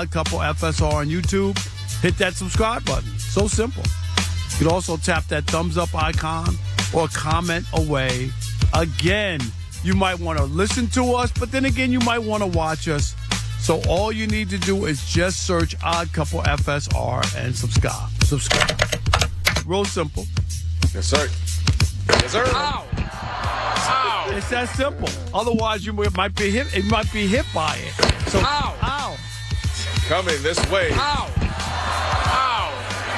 Odd Couple FSR on YouTube. Hit that subscribe button. So simple. You can also tap that thumbs up icon or comment away. Again, you might want to listen to us, but then again, you might want to watch us. So all you need to do is just search Odd Couple FSR and subscribe. Real simple. Yes, sir. Yes, sir. Ow! Ow! It's that simple. Otherwise, you might be hit. It might be hit by it. So, Ow! ow. Coming this way. Ow! Ow!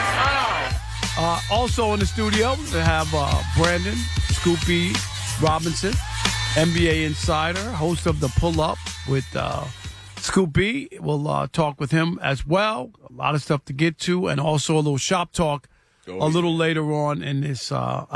Ow! Also in the studio, we have Brandon Scoopy Robinson, NBA insider, host of the Pull Up with Scoopy. We'll talk with him as well. A lot of stuff to get to, and also a little shop talk a little later on in this.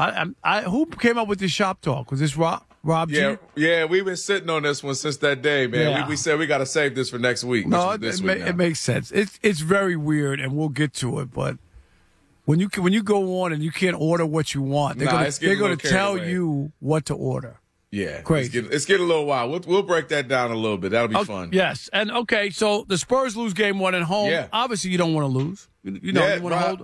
Who came up with this shop talk? Was this Rob G? Yeah, we've been sitting on this one since that day, man. Yeah. We said we got to save this for next week. No, it makes sense. It's very weird, and we'll get to it. But when you go on and you can't order what you want, they're going to tell you what to order. Yeah, crazy. It's getting a little wild. We'll break that down a little bit. That'll be fun. Yes, and okay, so the Spurs lose game 1 at home. Yeah. Obviously, you don't want to lose. You want to hold.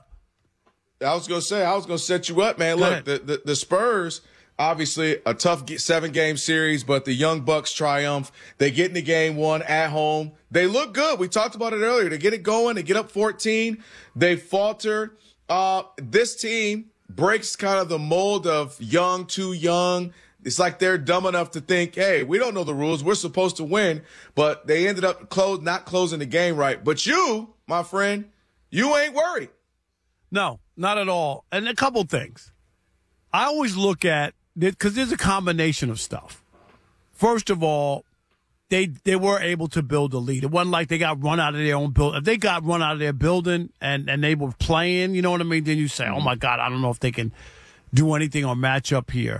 I was going to set you up, man. Look, the Spurs, obviously a tough 7-game series, but the Young Bucks triumph. They get into game 1 at home. They look good. We talked about it earlier. They get it going. They get up 14. They falter. This team breaks kind of the mold of young, too young. It's like they're dumb enough to think, hey, we don't know the rules. We're supposed to win. But they ended up not closing the game right. But you, my friend, you ain't worried. No, not at all. And a couple things. I always look at it because there's a combination of stuff. First of all, they were able to build a lead. It wasn't like they got run out of their own building. If they got run out of their building and they were playing, you know what I mean? Then you say, oh, my God, I don't know if they can do anything or match up here.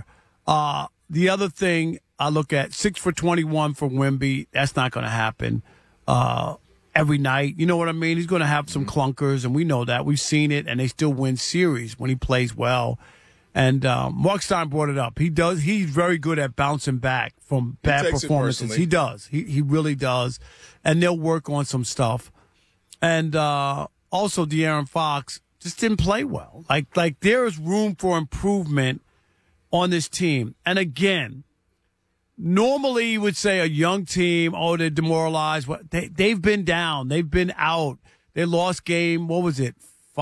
The other thing I look at, 6 for 21 for Wemby. That's not going to happen every night. You know what I mean? He's going to have some clunkers, and we know that. We've seen it, and they still win series when he plays well. And Mark Stein brought it up. He's very good at bouncing back from bad performances. He does. He really does. And they'll work on some stuff. And also De'Aaron Fox just didn't play well. Like there is room for improvement on this team. And again, normally you would say a young team, they're demoralized. They've been down. They've been out. They lost game, what was it,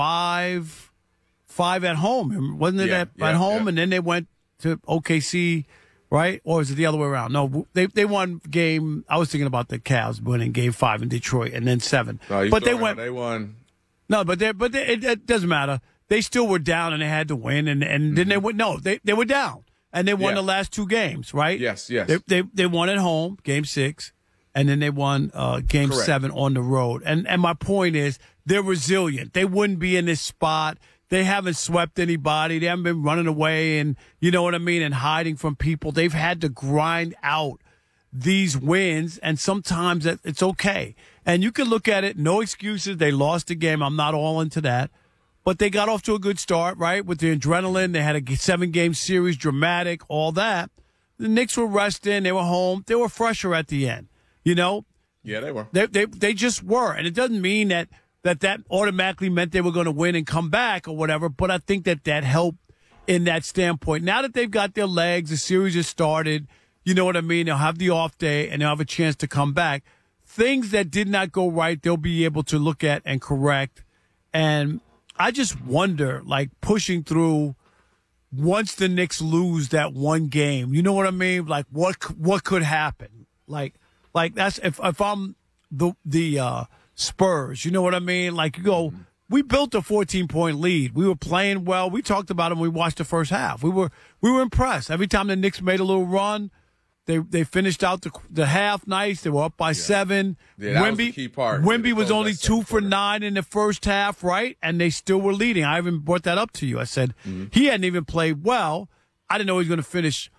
5 at home. Wasn't it at home? Yeah. And then they went to OKC, right? Or is it the other way around? No, they won game. I was thinking about the Cavs winning game 5 in Detroit and then 7. No, but they won. No, but it doesn't matter. They still were down and they had to win. And then they went. No, they were down and they won the last 2 games, right? Yes. They won at home, game 6, and then they won game 7 on the road. And my point is, they're resilient. They wouldn't be in this spot. They haven't swept anybody. They haven't been running away and, you know what I mean, and hiding from people. They've had to grind out these wins, and sometimes it's okay. And you can look at it, no excuses. They lost the game. I'm not all into that. But they got off to a good start, right, with the adrenaline. They had a 7-game series, dramatic, all that. The Knicks were resting. They were home. They were fresher at the end, you know? Yeah, they were. They just were. And it doesn't mean that automatically meant they were going to win and come back or whatever, but I think that helped in that standpoint. Now that they've got their legs, the series has started, you know what I mean? They'll have the off day, and they'll have a chance to come back. Things that did not go right, they'll be able to look at and correct. And I just wonder, like, pushing through once the Knicks lose that one game, you know what I mean? Like, what could happen? Like that's if I'm the Spurs, you know what I mean? Like, you go, we built a 14-point lead. We were playing well. We talked about it when we watched the first half. We were impressed. Every time the Knicks made a little run, they finished out the half nice. They were up by 7. Yeah, that was the key part. Wemby was only 2 for 9 in the first half, right? And they still were leading. I even brought that up to you. I said he hadn't even played well. I didn't know he was going to finish,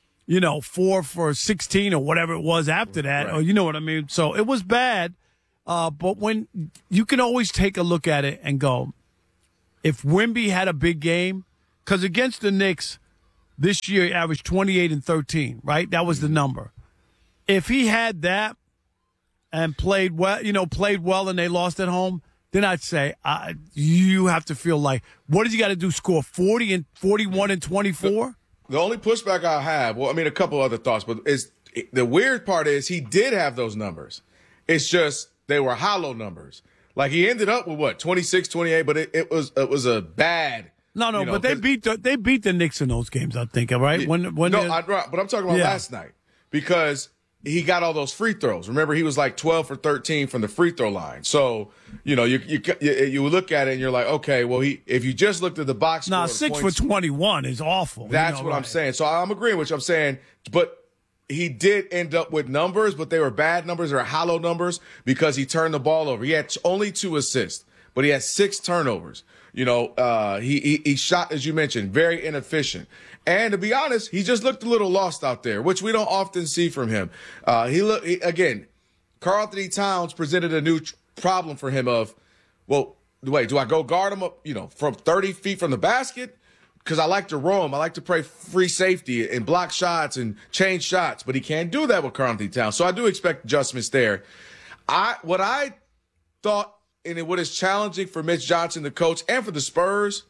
4 for 16 or whatever it was after that. Right. Or you know what I mean? So it was bad. But when you can always take a look at it and go, if Wemby had a big game, because against the Knicks this year he averaged 28 and 13, right? That was the number. If he had that, and played well, and they lost at home, then I'd say you have to feel like, what does he got to do? Score 40 and 41 and 24? The only pushback I have, well, I mean, a couple other thoughts, but the weird part is he did have those numbers. It's just they were hollow numbers. Like he ended up with what, 26, 28, but it was a bad. No, but they beat the Knicks in those games, I think, right? But I'm talking about last night because he got all those free throws. Remember, he was like 12 for 13 from the free throw line. So, you look at it and you're like, okay, well, if you just looked at the box score. 6 for 21 is awful. That's what I'm saying. So I'm agreeing with you. I'm saying, but he did end up with numbers, but they were bad numbers or hollow numbers because he turned the ball over. He had only 2 assists, but he had 6 turnovers. He shot, as you mentioned, very inefficient. And to be honest, he just looked a little lost out there, which we don't often see from him. Karl-Anthony Towns presented a new problem for him of, well, wait, do I go guard him up, from 30 feet from the basket? Because I like to roam. I like to play free safety and block shots and change shots, but he can't do that with Karl-Anthony Towns. So I do expect adjustments there. What I thought, and what is challenging for Mitch Johnson, the coach, and for the Spurs,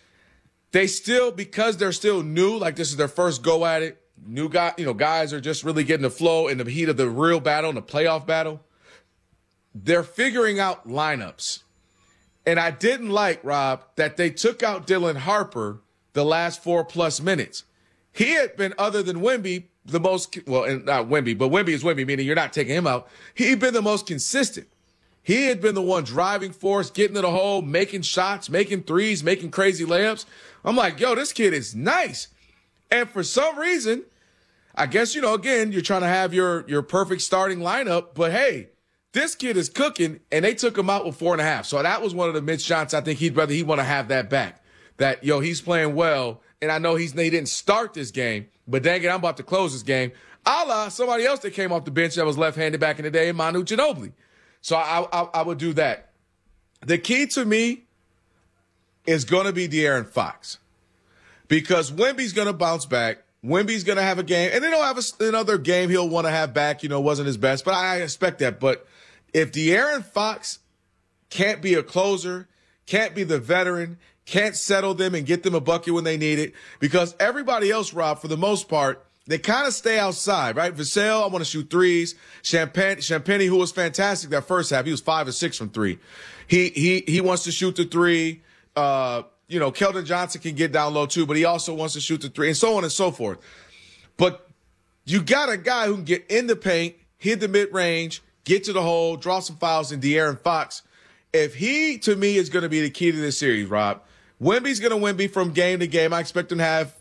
because they're still new, like this is their first go at it, guys are just really getting the flow in the heat of the real battle, in the playoff battle. They're figuring out lineups. And I didn't like, Rob, that they took out Dylan Harper the last 4+ minutes. He had been, other than Wemby, the most, well, and not Wemby, but Wemby is Wemby, meaning you're not taking him out. He'd been the most consistent. He had been the one driving force, getting to the hole, making shots, making threes, making crazy layups. I'm like, yo, this kid is nice. And for some reason, I guess, again, you're trying to have your perfect starting lineup, but hey, this kid is cooking, and they took him out with 4.5. So that was one of the Mitch shots. I think he'd want to have that back. That, he's playing well, and I know he didn't start this game, but dang it, I'm about to close this game. A la somebody else that came off the bench that was left-handed back in the day, Manu Ginobili. So I would do that. The key to me is going to be De'Aaron Fox, because Wemby's going to bounce back. Wemby's going to have a game, and then he'll have another game he'll want to have back. Wasn't his best, but I expect that. But if De'Aaron Fox can't be a closer, can't be the veteran, can't settle them and get them a bucket when they need it, because everybody else, Rob, for the most part, they kind of stay outside, right? Vassell, I want to shoot threes. Champagnie, who was fantastic that first half, he was 5 or 6 from 3. He wants to shoot the 3. Keldon Johnson can get down low too, but he also wants to shoot the 3, and so on and so forth. But you got a guy who can get in the paint, hit the mid-range, get to the hole, draw some fouls in De'Aaron Fox. If he, to me, is going to be the key to this series, Rob. Wemby's going to Wemby from game to game. I expect him to have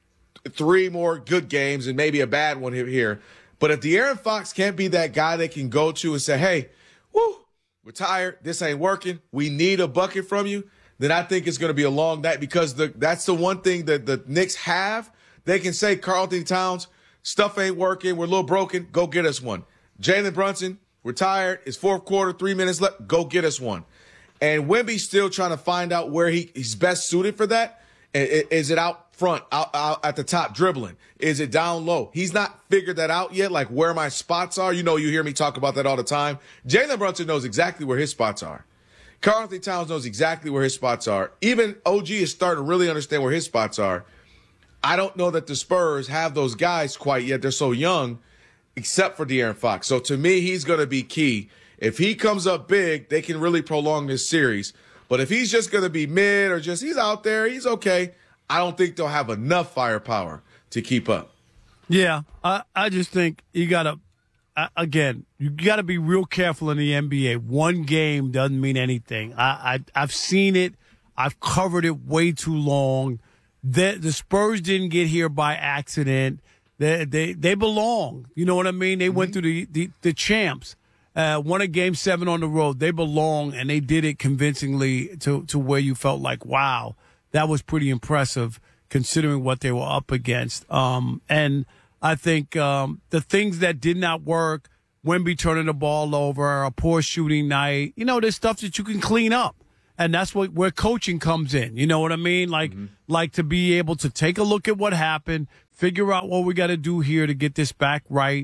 3 more good games and maybe a bad one here. But if De'Aaron Fox can't be that guy they can go to and say, hey, we're tired, this ain't working, we need a bucket from you, then I think it's going to be a long night, because that's the one thing that the Knicks have. They can say, Karl-Anthony Towns, stuff ain't working, we're a little broken, go get us one. Jalen Brunson, we're tired, it's fourth quarter, 3 minutes left, go get us one. And Wemby's still trying to find out where he's best suited for that. Is it out front, out at the top dribbling? Is it down low? He's not figured that out yet, like where my spots are. You hear me talk about that all the time. Jalen Brunson knows exactly where his spots are. Karl-Anthony Towns knows exactly where his spots are. Even OG is starting to really understand where his spots are. I don't know that the Spurs have those guys quite yet. They're so young, except for De'Aaron Fox. So to me, he's going to be key. If he comes up big, they can really prolong this series. But if he's just going to be mid or just he's out there, he's okay, I don't think they'll have enough firepower to keep up. Yeah, I just think you got to, again, you got to be real careful in the NBA. One game doesn't mean anything. I've seen it. I've covered it way too long. The Spurs didn't get here by accident. They belong. You know what I mean? They went through the champs. Won a Game 7 on the road. They belong, and they did it convincingly to where you felt like, wow, that was pretty impressive considering what they were up against. And I think the things that did not work, Wemby turning the ball over, a poor shooting night, there's stuff that you can clean up. And that's where coaching comes in. You know what I mean? Like to be able to take a look at what happened, figure out what we got to do here to get this back right.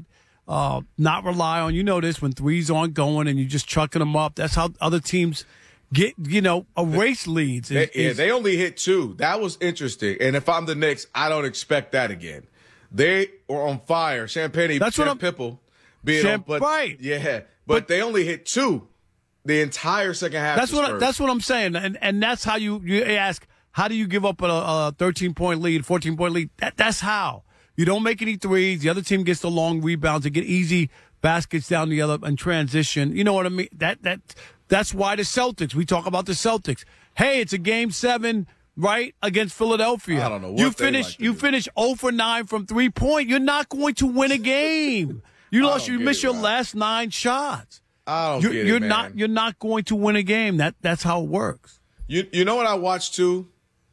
not rely on, this, when threes aren't going and you're just chucking them up. That's how other teams get, erase leads. They only hit 2. That was interesting. And if I'm the Knicks, I don't expect that again. They were on fire. Champagne, Pipple. Right. Yeah. But they only hit 2 the entire second half. That's what I'm saying. And that's how you ask, how do you give up a 13-point lead, 14-point lead? That's how. You don't make any threes. The other team gets the long rebounds. They get easy baskets down the other and transition. You know what I mean? That's why the Celtics. We talk about the Celtics. Hey, it's a Game 7, right, against Philadelphia. I don't know what you finish 0 for 9 from 3-point. You're not going to win a game. You miss your last 9 shots. I don't get it, man. You're not going to win a game. That's how it works. You know what I watched too?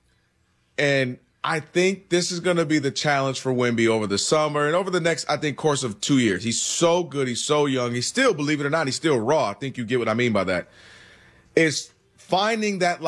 And I think this is going to be the challenge for Wemby over the summer and over the next, I think, course of 2 years. He's so good. He's so young. He's still, believe it or not, he's still raw. I think you get what I mean by that. Is finding that,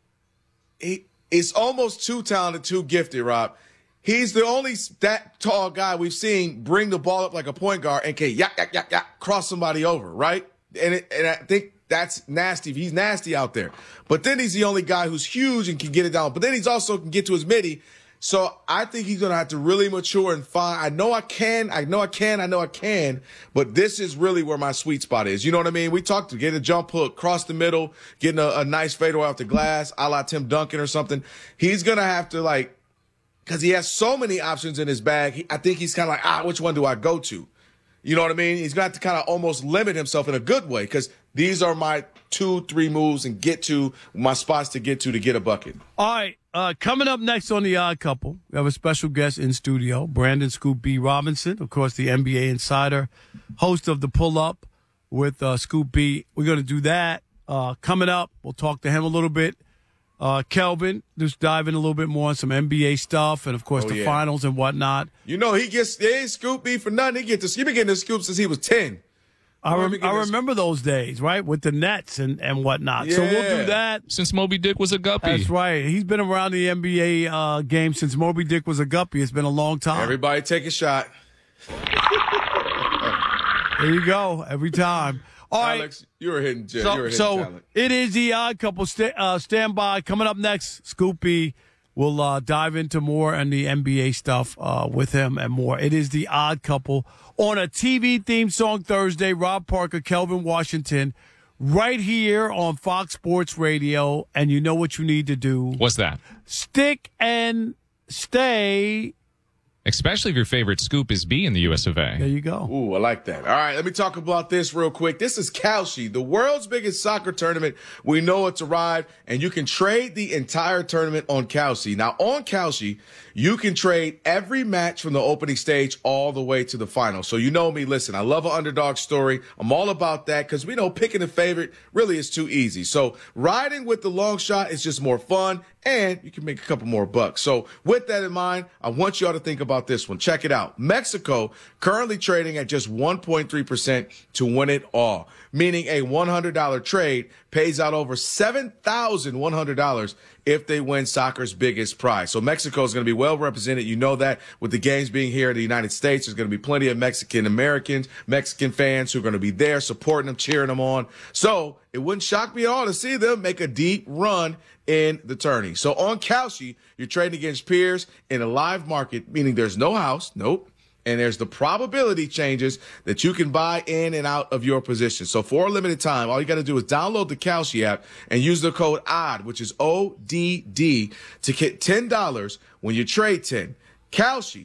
he's almost too talented, too gifted, Rob. He's the only that tall guy we've seen bring the ball up like a point guard and can cross somebody over, right? And I think that's nasty. He's nasty out there. But then he's the only guy who's huge and can get it down. But then he's also can get to his midi. So I think he's going to have to really mature and find, I know I can, but this is really where my sweet spot is. You know what I mean? We talked to get a jump hook, cross the middle, getting a nice fadeaway off the glass, a la Tim Duncan or something. He's going to have to because he has so many options in his bag. I think he's kind of which one do I go to? You know what I mean? He's got to kind of almost limit himself in a good way because these are my 2-3 moves and get to my spots to get a bucket. All right. Coming up next on The Odd Couple, we have a special guest in studio, Brandon Scoop B. Robinson, of course, the NBA insider, host of The Pull Up with Scoop B. We're going to do that. Coming up, we'll talk to him a little bit. Kelvin, just dive in a little bit more on some NBA stuff and, of course, the finals and whatnot. He ain't Scoop B for nothing. He been getting the scoop since he was 10. I remember those days, right, with the Nets and whatnot. Yeah. So we'll do that. Since Moby Dick was a guppy. That's right. He's been around the NBA game since Moby Dick was a guppy. It's been a long time. Everybody take a shot. There you go. Every time. All Alex, right. you're a hidden gem. So it is The Odd Couple. Stand by. Coming up next, Scoopy will dive into more on the NBA stuff with him and more. It is The Odd Couple on a TV theme song Thursday. Rob Parker, Kelvin Washington, right here on Fox Sports Radio. And you know what you need to do. What's that? Stick and stay. Especially if your favorite scoop is B in the US of A. There you go. Ooh, I like that. All right, let me talk about this real quick. This is Kalshi, the world's biggest soccer tournament. We know it's arrived, and you can trade the entire tournament on Kalshi. Now, on Kalshi, you can trade every match from the opening stage all the way to the final. So you know me, listen, I love an underdog story. I'm all about that because we know picking a favorite really is too easy. So riding with the long shot is just more fun, and you can make a couple more bucks. So with that in mind, I want you all to think about this one. Check it out. Mexico currently trading at just 1.3% to win it all, meaning a $100 trade pays out over $7,100 if they win soccer's biggest prize. So Mexico is going to be well represented. You know that with the games being here in the United States, there's going to be plenty of Mexican Americans, Mexican fans who are going to be there supporting them, cheering them on. So it wouldn't shock me at all to see them make a deep run in the tourney. So on Kalshi, you're trading against peers in a live market, meaning there's no house. Nope. And there's the probability changes that you can buy in and out of your position. So for a limited time, all you got to do is download the Kalshi app and use the code ODD, which is ODD, to get $10 when you trade 10. Kalshi,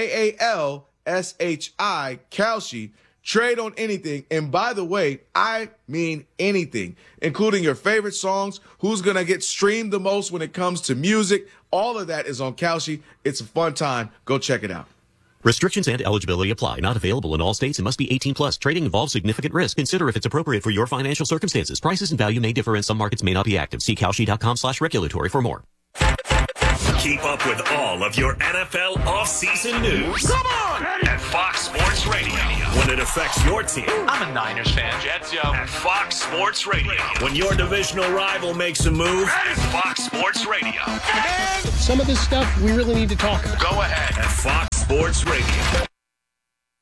Kalshi, Kalshi. Trade on anything. And by the way, I mean anything, including your favorite songs, who's going to get streamed the most when it comes to music. All of that is on Kalshi. It's a fun time. Go check it out. Restrictions and eligibility apply. Not available in all states and must be 18 plus. Trading involves significant risk. Consider if it's appropriate for your financial circumstances. Prices and value may differ and some markets may not be active. See Kalshi.com/regulatory for more. Keep up with all of your NFL offseason news. Come on! At Fox Sports Radio. When it affects your team. I'm a Niners fan. Jets, yo. At Fox Sports Radio. When your divisional rival makes a move. At Fox Sports Radio. Some of this stuff we really need to talk about. Go ahead. At Fox Sports Radio.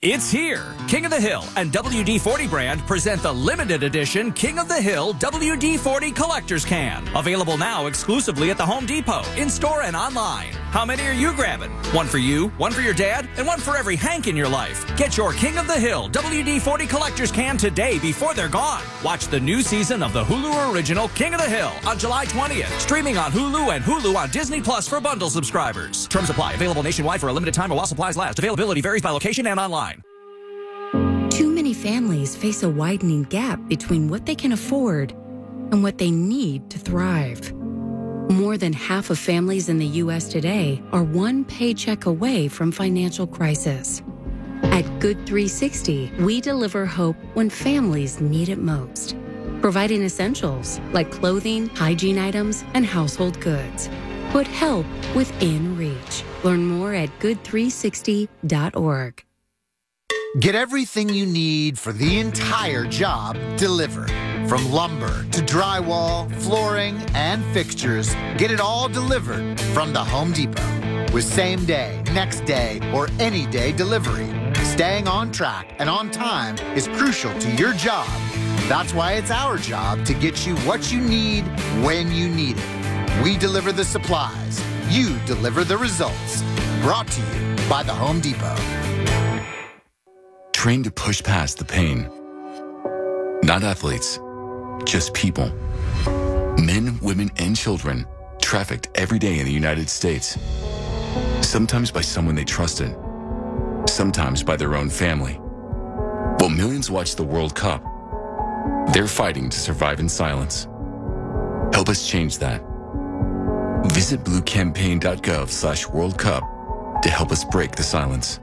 It's here. King of the Hill and WD-40 brand present the limited edition King of the Hill WD-40 Collector's Can. Available now exclusively at the Home Depot, in-store and online. How many are you grabbing? One for you, one for your dad, and one for every Hank in your life. Get your King of the Hill WD-40 Collector's Can today before they're gone. Watch the new season of the Hulu original King of the Hill on July 20th. Streaming on Hulu and Hulu on Disney Plus for bundle subscribers. Terms apply. Available nationwide for a limited time or while supplies last. Availability varies by location and online. Too many families face a widening gap between what they can afford and what they need to thrive. More than half of families in the U.S. today are one paycheck away from financial crisis. At Good 360, we deliver hope when families need it most, providing essentials like clothing, hygiene items, and household goods. Put help within reach. Learn more at good360.org. Get everything you need for the entire job delivered. From lumber to drywall, flooring, and fixtures, get it all delivered from the Home Depot. With same day, next day, or any day delivery, staying on track and on time is crucial to your job. That's why it's our job to get you what you need when you need it. We deliver the supplies. You deliver the results. Brought to you by the Home Depot. Trained to push past the pain. Not athletes, just people. Men, women, and children trafficked every day in the United States. Sometimes by someone they trusted, sometimes by their own family. While millions watch the World Cup, they're fighting to survive in silence. Help us change that. Visit bluecampaign.gov/World Cup to help us break the silence.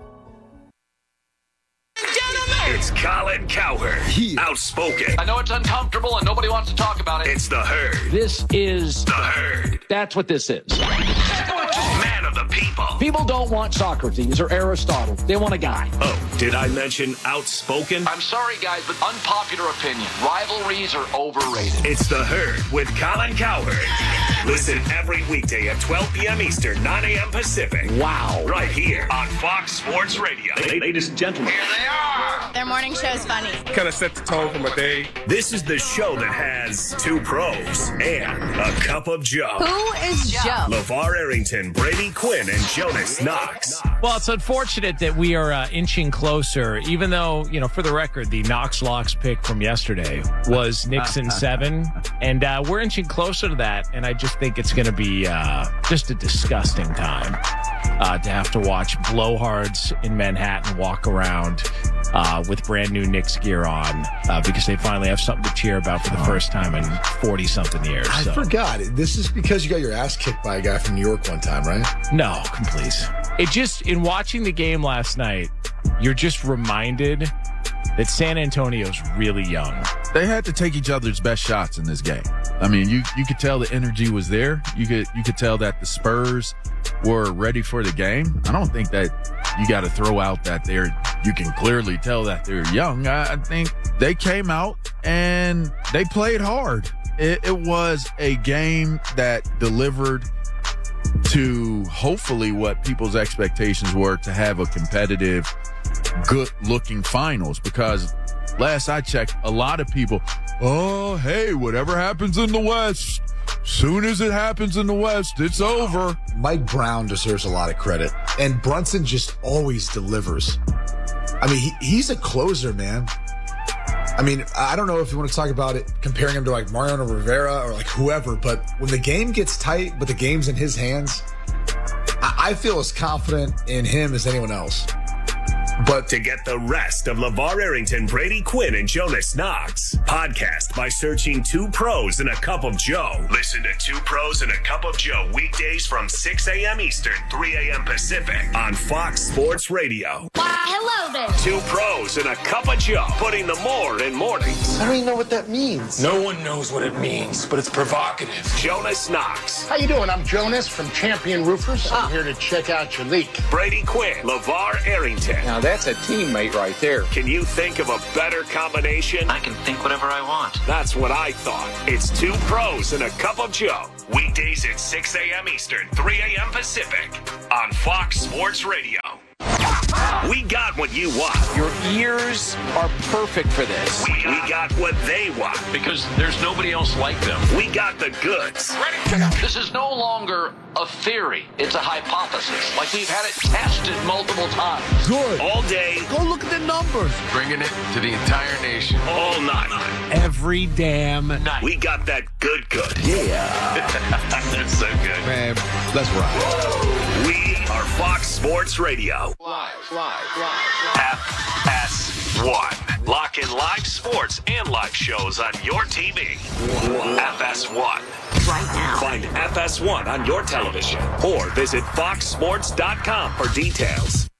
It's Colin Cowherd. Outspoken. I know it's uncomfortable and nobody wants to talk about it. It's the Herd. This is the Herd. That's what this is. Man of the people. People don't want Socrates or Aristotle. They want a guy. Oh, did I mention outspoken? I'm sorry, guys, but unpopular opinion. Rivalries are overrated. It's the Herd with Colin Cowherd. Listen every weekday at 12 p.m. Eastern, 9 a.m. Pacific. Wow. Right here on Fox Sports Radio. Ladies and gentlemen. Here they are. Their morning show's funny. Kind of set the tone for my day. This is the show that has two pros and a cup of Joe. Who is Joe? LeVar Arrington, Brady Quinn, and Jonas Knox. Well, it's unfortunate that we are inching closer, even though, you know, for the record, the Knox Locks pick from yesterday was Nixon 7, and we're inching closer to that, and I just think it's going to be just a disgusting time to have to watch blowhards in Manhattan walk around with brand new Knicks gear on because they finally have something to cheer about for the first time in 40-something years. I forgot. This is because you got your ass kicked by a guy from New York one time, right? No, please. It just, in watching the game last night, you're just reminded that San Antonio's really young. They had to take each other's best shots in this game. I mean, you could tell the energy was there. You could tell that the Spurs were ready for the game. I don't think that you got to throw out that you can clearly tell that they're young. I think they came out and they played hard. It was a game that delivered to hopefully what people's expectations were, to have a competitive, good-looking finals, because last I checked, a lot of people, oh, hey, whatever happens in the West, soon as it happens in the West, it's over. Mike Brown deserves a lot of credit, and Brunson just always delivers. I mean, he's a closer, man. I mean, I don't know if you want to talk about it, comparing him to like Mariano Rivera or like whoever, but when the game gets tight, but the game's in his hands, I feel as confident in him as anyone else. But to get the rest of LeVar Arrington, Brady Quinn, and Jonas Knox, podcast by searching Two Pros and a Cup of Joe. Listen to Two Pros and a Cup of Joe weekdays from 6 a.m. Eastern, 3 a.m. Pacific on Fox Sports Radio. Hello there. Two Pros and a Cup of Joe, putting the more in mornings. I don't even know what that means. No one knows what it means, but it's provocative. Jonas Knox. How you doing? I'm Jonas from Champion Roofers. I'm here to check out your leak. Brady Quinn, LeVar Arrington. Now that's a teammate right there. Can you think of a better combination? I can think whatever I want. That's what I thought. It's Two Pros and a Cup of Joe. Weekdays at 6 a.m. Eastern, 3 a.m. Pacific on Fox Sports Radio. We got what you want. Your ears are perfect for this. We got what they want. Because there's nobody else like them. We got the goods. This is no longer a theory. It's a hypothesis. Like we've had it tested multiple times. Good. All day. Go look at the numbers. Bringing it to the entire nation. All night. Every damn night. We got that good. Yeah. That's so good. Man, let's ride. We are Fox Sports Radio. Live. FS1. Lock in live sports and live shows on your TV. FS1. Right now. Find FS1 on your television or visit foxsports.com for details.